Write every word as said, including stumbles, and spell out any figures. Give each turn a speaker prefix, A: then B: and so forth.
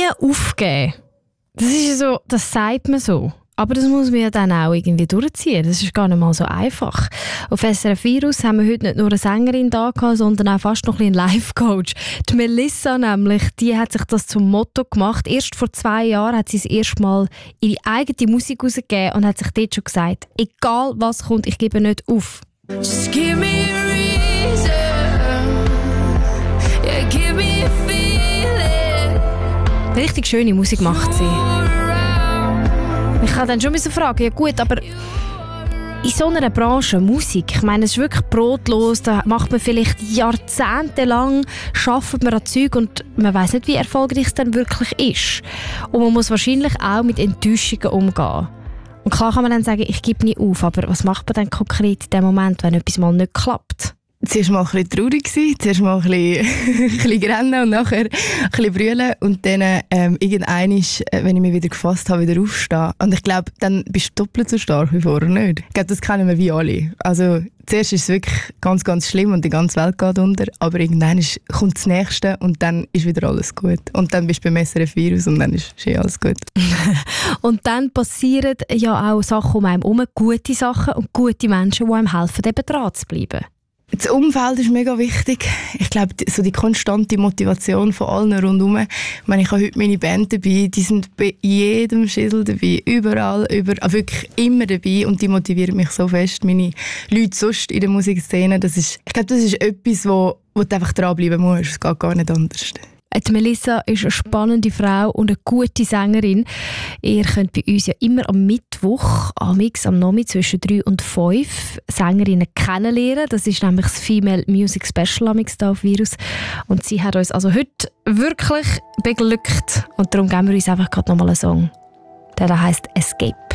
A: Nie aufgeben. Das ist so, das sagt man so. Aber das muss man ja dann auch irgendwie durchziehen. Das ist gar nicht mal so einfach. Auf S R F Virus haben wir heute nicht nur eine Sängerin da gehabt, sondern auch fast noch ein Life-Coach. Die Melissa nämlich, die hat sich das zum Motto gemacht. Erst vor zwei Jahren hat sie das erste Mal ihre eigene Musik rausgegeben und hat sich dort schon gesagt, egal was kommt, ich gebe nicht auf. Just give me a reason. Yeah, give me a feeling. Richtig schöne Musik macht sie. Ich kann dann schon fragen, ja gut, aber in so einer Branche, Musik, ich meine, es ist wirklich brotlos, da macht man vielleicht jahrzehntelang, arbeitet man an Zeug und man weiss nicht, wie erfolgreich es dann wirklich ist. Und man muss wahrscheinlich auch mit Enttäuschungen umgehen. Und klar kann man dann sagen, ich gebe nie auf, aber was macht man dann konkret in dem Moment, wenn etwas mal nicht klappt?
B: Zuerst mal ein bisschen traurig sein, zuerst mal ein bisschen, ein bisschen rennen und nachher ein bisschen brüllen und dann ähm, irgendwann, wenn ich mich wieder gefasst habe, wieder aufstehen. Und ich glaube, dann bist du doppelt so stark wie vorher nicht. Ich glaube, das kennen wir wie alle. Also zuerst ist es wirklich ganz, ganz schlimm und die ganze Welt geht unter, aber irgendwann ist, kommt das Nächste und dann ist wieder alles gut. Und dann bist du beim S R F Virus und dann ist schon alles gut.
A: Und dann passieren ja auch Sachen um einen herum, gute Sachen und gute Menschen, die einem helfen, eben dran zu bleiben.
B: Das Umfeld ist mega wichtig. Ich glaube, so die konstante Motivation von allen rundherum. Ich meine, ich habe heute meine Band dabei, die sind bei jedem Schissel dabei, überall, über, also wirklich immer dabei und die motivieren mich so fest. Meine Leute sonst in der Musikszene, das ist, ich glaube, das ist etwas, wo, wo du einfach dranbleiben musst. Es geht gar nicht anders.
A: Die Melissa ist eine spannende Frau und eine gute Sängerin. Ihr könnt bei uns ja immer am Mittwoch, amix am Nachmittag zwischen drei und fünf Sängerinnen kennenlernen. Das ist nämlich das Female Music Special amix da auf Virus. Und sie hat uns also heute wirklich beglückt. Und darum geben wir uns einfach gerade nochmal einen Song. Der heisst Escape.